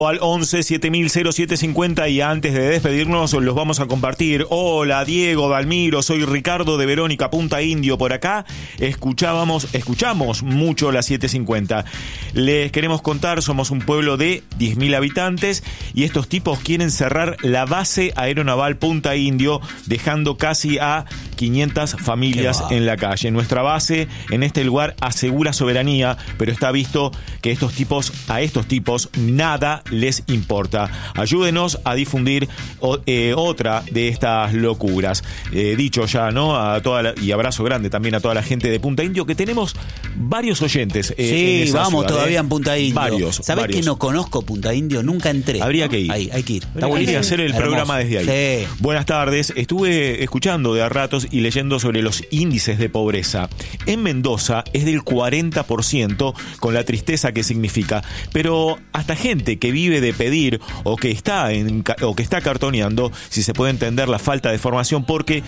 Al 11 7000 0750 y antes de despedirnos los vamos a compartir. Hola Diego, Dalmiro, soy Ricardo de Verónica, Punta Indio por acá. Escuchamos mucho la 750. Les queremos contar, somos un pueblo de 10.000 habitantes y estos tipos quieren cerrar la base aeronaval Punta Indio, dejando casi a 500 familias en la calle. Nuestra base en este lugar asegura soberanía, pero está visto que a estos tipos nada les importa. Ayúdenos a difundir otra de estas locuras. Dicho ya, ¿no? Y abrazo grande también a toda la gente de Punta Indio, que tenemos varios oyentes. Sí, en vamos ciudad, todavía en Punta Indio. Varios. ¿Sabés que no conozco Punta Indio? Nunca entré. Habría que ir. Hay que ir. Está buenísimo hacer el programa desde ahí. Sí. Buenas tardes. Estuve escuchando de a ratos y leyendo sobre los índices de pobreza. En Mendoza es del 40%, con la tristeza que significa. Pero hasta gente que vive de pedir o que está cartoneando, si se puede entender la falta de formación, porque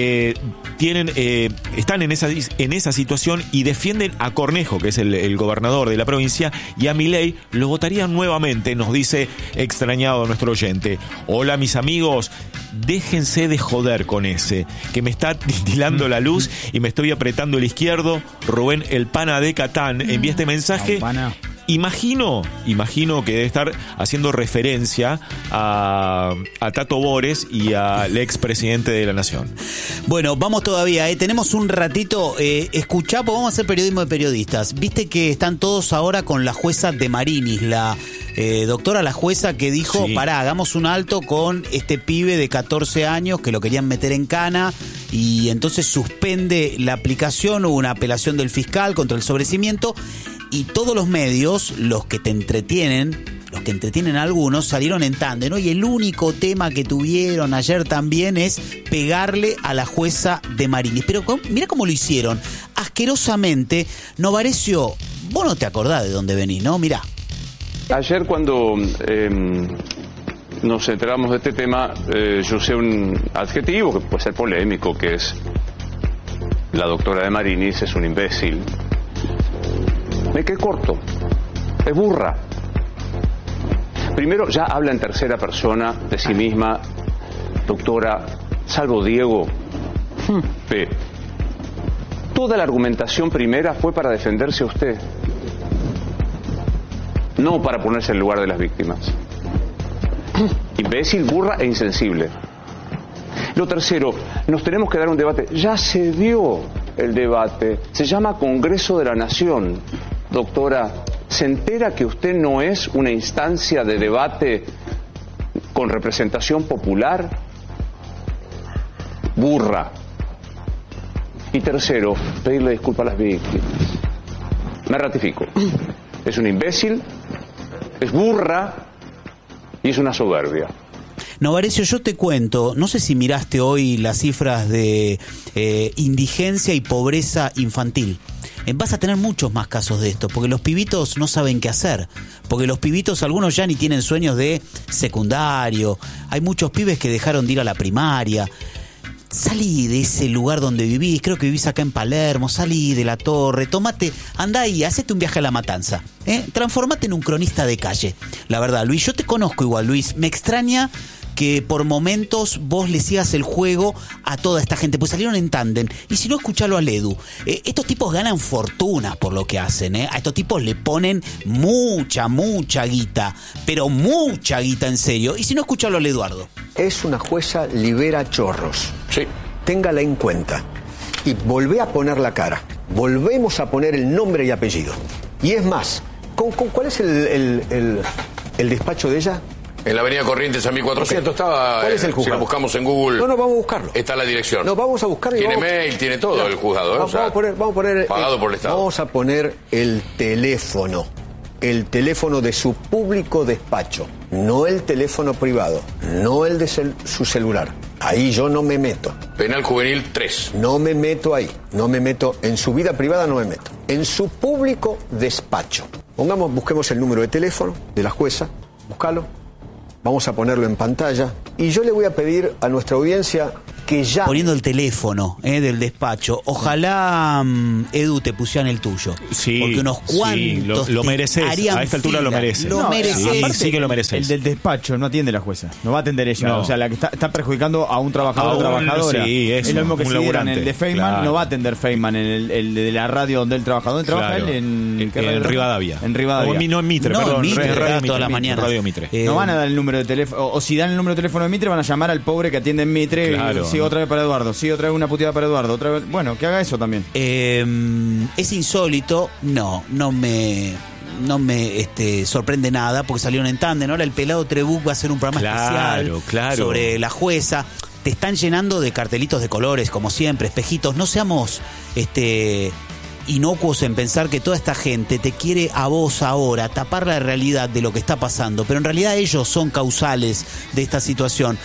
están en esa situación y defienden a Cornejo, que es el gobernador de la provincia, y a Milei lo votarían nuevamente, nos dice extrañado nuestro oyente. Hola mis amigos, déjense de joder con ese, que me está titilando la luz y me estoy apretando el izquierdo. Rubén el Pana de Catán envía este mensaje. Imagino que debe estar haciendo referencia a Tato Bores y al expresidente de la Nación. Bueno, vamos todavía, tenemos un ratito. Escuchá, porque vamos a hacer periodismo de periodistas. Viste que están todos ahora con la jueza de Marinis, la doctora, la jueza que dijo, sí, pará, hagamos un alto con este pibe de 14 años que lo querían meter en cana, y entonces suspende la aplicación. Hubo una apelación del fiscal contra el sobrecimiento. Y todos los medios, los que entretienen a algunos, salieron en tándem, ¿no? Y el único tema que tuvieron ayer también es pegarle a la jueza de Marinis. Pero mirá cómo lo hicieron. Asquerosamente. Novarecio, vos no te acordás de dónde venís, ¿no? Mirá. Ayer cuando nos enteramos de este tema, yo usé un adjetivo que puede ser polémico, que es: la doctora de Marinis es un imbécil. Me quedé corto, es burra. Primero, ya habla en tercera persona de sí misma, doctora, salvo Diego. Toda la argumentación primera fue para defenderse a usted, no para ponerse en el lugar de las víctimas. Imbécil, burra e insensible. Lo tercero, nos tenemos que dar un debate. Ya se dio el debate, se llama Congreso de la Nación. Doctora, ¿se entera que usted no es una instancia de debate con representación popular? Burra. Y tercero, pedirle disculpas a las víctimas. Me ratifico. Es un imbécil, es burra y es una soberbia. Novarecio, yo te cuento, no sé si miraste hoy las cifras de indigencia y pobreza infantil. Vas a tener muchos más casos de esto, porque los pibitos no saben qué hacer, porque los pibitos, algunos ya ni tienen sueños de secundario, hay muchos pibes que dejaron de ir a la primaria. Salí de ese lugar donde vivís, creo que vivís acá en Palermo, salí de la Torre, andá ahí, hacete un viaje a La Matanza, transformate en un cronista de calle. La verdad, Luis, yo te conozco igual, Luis, me extraña que por momentos vos le sigas el juego a toda esta gente, pues salieron en tándem. Y si no, escuchalo a Ledu. Estos tipos ganan fortuna por lo que hacen, A estos tipos le ponen mucha guita, pero mucha guita en serio. Y si no, escuchalo a Eduardo. Es una jueza libera chorros. Sí. Téngala en cuenta. Y volvé a poner la cara. Volvemos a poner el nombre y apellido. Y es más, ¿cuál es el despacho de ella? En la avenida Corrientes a 1400 estaba. ¿Cuál es el juzgado? Si lo buscamos en Google. No, vamos a buscarlo. Está la dirección. No, vamos a buscarlo. Tiene mail, tiene todo el juzgado. Vamos a poner pagado por el Estado. Vamos a poner el teléfono. El teléfono de su público despacho. No el teléfono privado. No el de su celular. Ahí yo no me meto. Penal Juvenil 3. No me meto ahí. No me meto. En su vida privada no me meto. En su público despacho. Busquemos el número de teléfono de la jueza. Búscalo. Vamos a ponerlo en pantalla. Y yo le voy a pedir a nuestra audiencia que ya... poniendo el teléfono del despacho. Ojalá, Edu, te pusieran el tuyo. Sí, porque unos cuantos lo mereces. A esta altura lo mereces. Lo mereces. Sí que lo mereces. El del despacho no atiende la jueza, no va a atender ella. No. O sea, la que está perjudicando a un trabajador o trabajadora. Sí, eso, es lo mismo que un si dieran laburante. el de Feynman, Claro. no va a atender Feynman en el de la radio donde él trabaja. ¿Dónde trabaja Claro. él? En Rivadavia. En Rivadavia. No, en Mitre, No, perdón. en Mitre, Radio todas Mitre, las mañanas. Radio Mitre. No van a dar el número de teléfono, o si dan el número de teléfono de Mitre, van a llamar al pobre que atiende en Mitre. Claro. Sí, otra vez para Eduardo, sí, otra vez una puteada para Eduardo, otra vez. Bueno, que haga eso también. Es insólito, no me sorprende nada, porque salieron en tándem. Ahora el pelado Trebuch va a hacer un programa especial sobre la jueza. Te están llenando de cartelitos de colores, como siempre, espejitos. No seamos inocuos en pensar que toda esta gente te quiere a vos ahora tapar la realidad de lo que está pasando, pero en realidad ellos son causales de esta situación.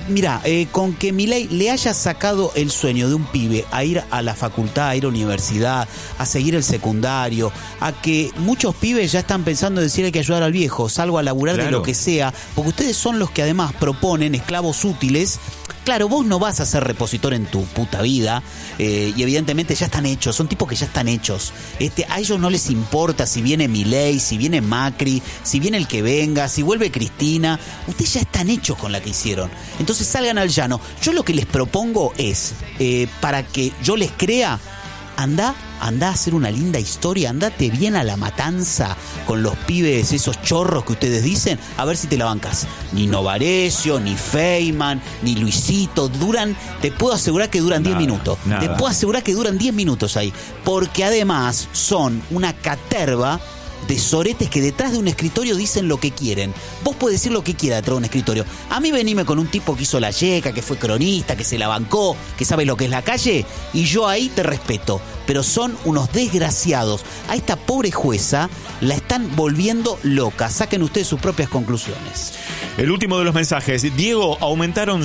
Con que Milei le haya sacado el sueño de un pibe a ir a la facultad, a ir a la universidad, a seguir el secundario, a que muchos pibes ya están pensando en decir hay que ayudar al viejo, salgo a laburar de lo que sea, porque ustedes son los que además proponen esclavos útiles. Claro, vos no vas a ser repositor en tu puta vida, y evidentemente ya están hechos, son tipos que ya están hechos. A ellos no les importa si viene Milei, si viene Macri, si viene el que venga, si vuelve Cristina. Ustedes ya están hechos con la que hicieron. Entonces salgan al llano. Yo lo que les propongo es, para que yo les crea, Andá a hacer una linda historia, andate bien a La Matanza con los pibes, esos chorros que ustedes dicen, a ver si te la bancas. Ni Novarecio, ni Feynman, ni Luisito, te puedo asegurar que duran 10 minutos. Nada. Te puedo asegurar que duran 10 minutos ahí, porque además son una caterva de soretes que detrás de un escritorio dicen lo que quieren. Vos podés decir lo que quiera detrás de un escritorio. A mí venime con un tipo que hizo la yeca, que fue cronista, que se la bancó, que sabe lo que es la calle, y yo ahí te respeto. Pero son unos desgraciados. A esta pobre jueza la están volviendo loca. Saquen ustedes sus propias conclusiones. El último de los mensajes. Diego, aumentaron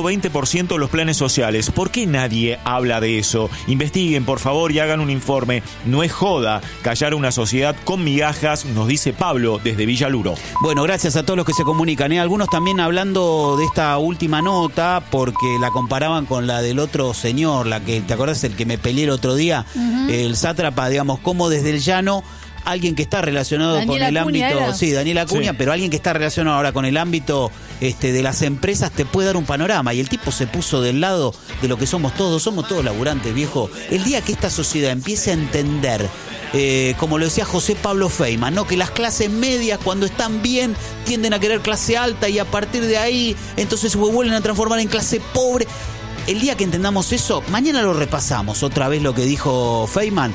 120% los planes sociales. ¿Por qué nadie habla de eso? Investiguen, por favor, y hagan un informe. No es joda callar a una sociedad con migajas, nos dice Pablo desde Villaluro. Bueno, gracias a todos los que se comunican. Algunos también hablando de esta última nota, porque la comparaban con la del otro señor, la que, ¿te acordás? El que me peleé el otro día, el sátrapa, digamos, como desde el llano, alguien que está relacionado Daniel con el Acuña ámbito, era. sí, Daniel Acuña, Sí. pero alguien que está relacionado ahora con el ámbito de las empresas te puede dar un panorama, y el tipo se puso del lado de lo que somos todos laburantes, viejo. El día que esta sociedad empiece a entender, como lo decía José Pablo Feynman, ¿no? Que las clases medias cuando están bien tienden a querer clase alta, y a partir de ahí entonces se vuelven a transformar en clase pobre. El día que entendamos eso, mañana lo repasamos otra vez lo que dijo Feynman,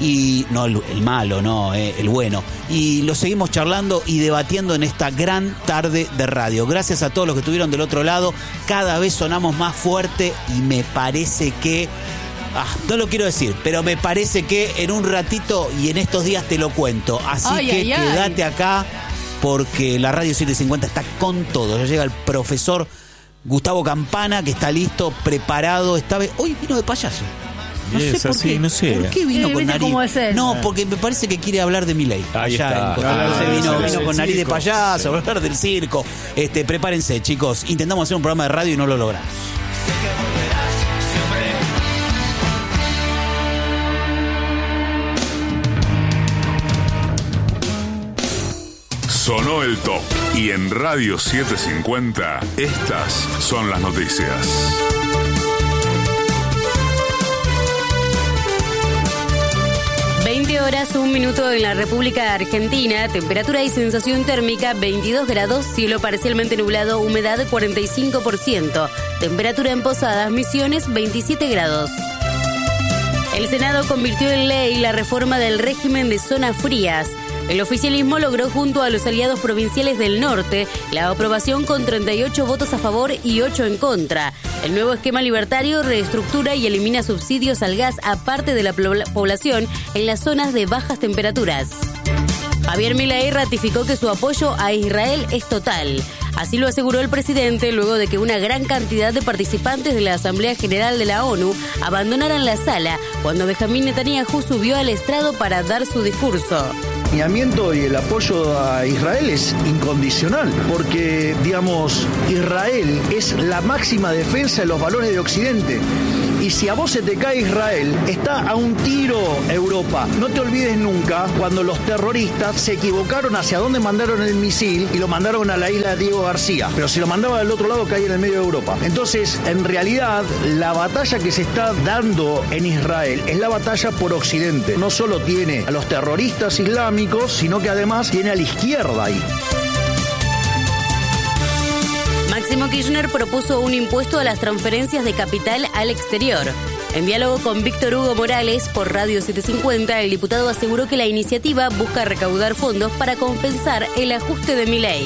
y no el malo, no, el bueno, y lo seguimos charlando y debatiendo en esta gran tarde de radio. Gracias a todos los que estuvieron del otro lado. Cada vez sonamos más fuerte, y me parece que no lo quiero decir, pero me parece que en un ratito y en estos días te lo cuento. Así que quédate acá, porque la Radio 750 está con todo. Ya llega el profesor Gustavo Campana, que está listo, preparado. Hoy vino de payaso. No sé por qué. No sé. ¿Por qué vino con ¿viste nariz? cómo es él? No, porque me parece que quiere hablar de Milei. Ahí está. Entonces vino con nariz de circo. payaso, hablar del circo. Prepárense, chicos. Intentamos hacer un programa de radio y no lo logramos. Sonó el top. Y en Radio 750, estas son las noticias. Horas, 1 minuto en la República Argentina, temperatura y sensación térmica 22 grados, cielo parcialmente nublado, humedad 45%, temperatura en Posadas, Misiones 27 grados. El Senado convirtió en ley la reforma del régimen de zonas frías. El oficialismo logró junto a los aliados provinciales del norte la aprobación con 38 votos a favor y 8 en contra. El nuevo esquema libertario reestructura y elimina subsidios al gas a parte de la población en las zonas de bajas temperaturas. Javier Milei ratificó que su apoyo a Israel es total. Así lo aseguró el presidente luego de que una gran cantidad de participantes de la Asamblea General de la ONU abandonaran la sala cuando Benjamín Netanyahu subió al estrado para dar su discurso. alineamiento y el apoyo a Israel es incondicional, porque, digamos, Israel es la máxima defensa de los valores de Occidente. Y si a vos se te cae Israel, está a un tiro Europa. No te olvides nunca cuando los terroristas se equivocaron hacia dónde mandaron el misil y lo mandaron a la isla de Diego García. Pero si lo mandaban al otro lado, caía en el medio de Europa. Entonces, en realidad, la batalla que se está dando en Israel es la batalla por Occidente. No solo tiene a los terroristas islámicos, sino que además tiene a la izquierda ahí. Máximo Kirchner propuso un impuesto a las transferencias de capital al exterior. En diálogo con Víctor Hugo Morales por Radio 750, el diputado aseguró que la iniciativa busca recaudar fondos para compensar el ajuste de Milei.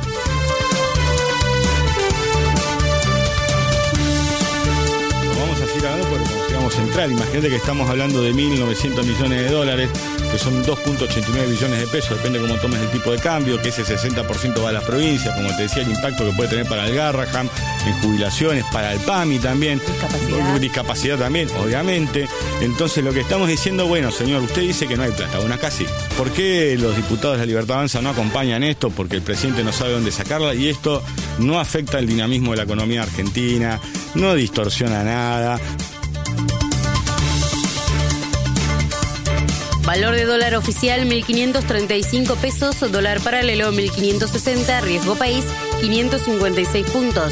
Vamos a seguir hablando porque nos vamos a entrar. Imagínate que estamos hablando de 1.900 millones de dólares, que son 2.89 billones de pesos, depende cómo tomes el tipo de cambio, que ese 60% va a las provincias, como te decía, el impacto que puede tener para el Garrahan, en jubilaciones, para el PAMI también, discapacidad también, obviamente. Entonces lo que estamos diciendo, bueno, señor, usted dice que no hay plata, bueno, acá sí. ¿Por qué los diputados de La Libertad Avanza no acompañan esto? Porque el presidente no sabe dónde sacarla y esto no afecta el dinamismo de la economía argentina, no distorsiona nada. Valor de dólar oficial 1.535 pesos, dólar paralelo 1.560, riesgo país 556 puntos.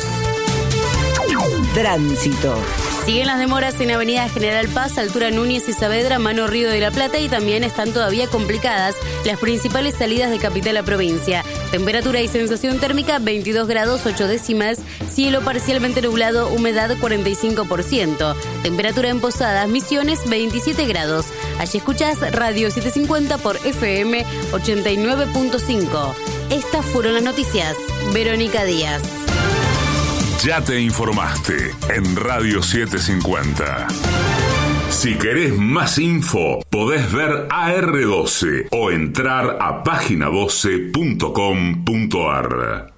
Tránsito. Siguen las demoras en Avenida General Paz, altura Núñez y Saavedra, mano Río de la Plata, y también están todavía complicadas las principales salidas de capital a provincia. Temperatura y sensación térmica 22 grados 8 décimas, cielo parcialmente nublado, humedad 45%. Temperatura en Posadas, Misiones 27 grados. Allí escuchás Radio 750 por FM 89.5. Estas fueron las noticias. Verónica Díaz. Ya te informaste en Radio 750. Si querés más info, podés ver AR12 o entrar a página12.com.ar.